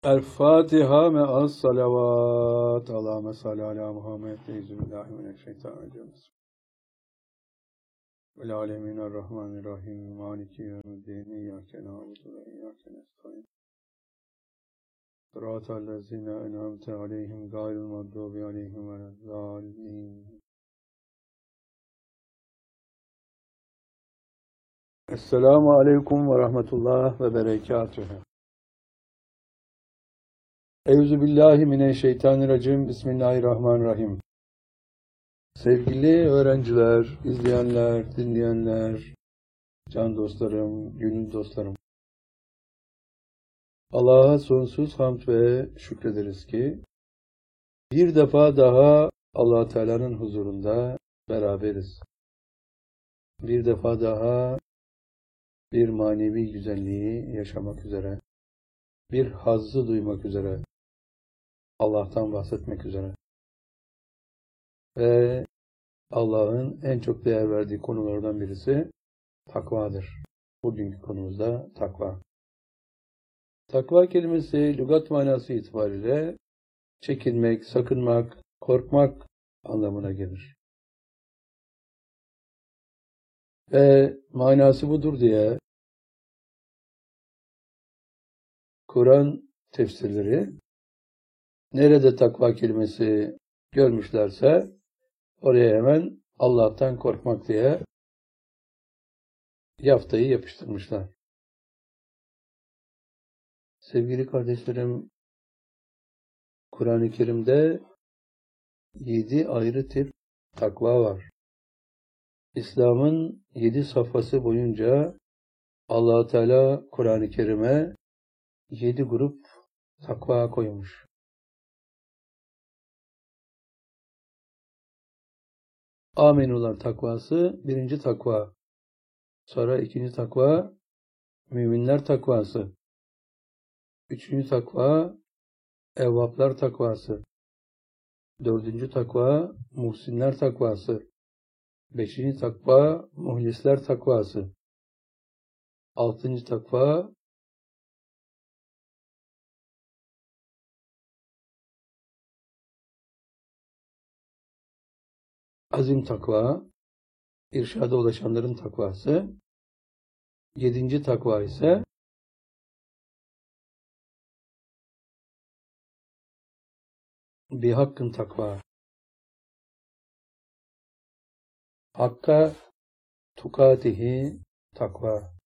El Fatiha me'as salavat. Allahümme salli ala Muhammed. Euzubillahimineşşeytanirracim. Vel alemin errahmanirrahim. Maliki yevmiddin. İyyâke na'budu ve iyyâke nestaîn. Sıratallezîne en'amte aleyhim gayril mağdûbi aleyhim veleddâllîn. Esselamu aleyküm ve rahmetullah ve berekatühü. Euzubillahimineşşeytanirracim. Bismillahirrahmanirrahim. Sevgili öğrenciler, izleyenler, dinleyenler, can dostlarım, gönül dostlarım. Allah'a sonsuz hamd ve şükrederiz ki bir defa daha Allah Teala'nın huzurunda beraberiz. Bir defa daha bir manevi güzelliği yaşamak üzere, bir hazzı duymak üzere, Allah'tan bahsetmek üzere ve Allah'ın en çok değer verdiği konulardan birisi takvadır. Bugünkü konumuzda takva. Takva kelimesi lügat manası itibariyle çekinmek, sakınmak, korkmak anlamına gelir. Ve manası budur diye Kur'an tefsirleri nerede takva kelimesi görmüşlerse oraya hemen Allah'tan korkmak diye yaftayı yapıştırmışlar. Sevgili kardeşlerim, Kur'an-ı Kerim'de 7 ayrı tip takva var. İslam'ın 7 safhası boyunca Allah Teala Kur'an-ı Kerim'e 7 grup takva koymuş. Amenular takvası birinci takva. Sonra ikinci takva müminler takvası. Üçüncü takva evvaplar takvası. Dördüncü takva muhsinler takvası. Beşinci takva muhlisler takvası. Altıncı takva azim takva, irşada ulaşanların takvası. Yedinci takva ise bir hakkın takva. Hakka tukatihi takva.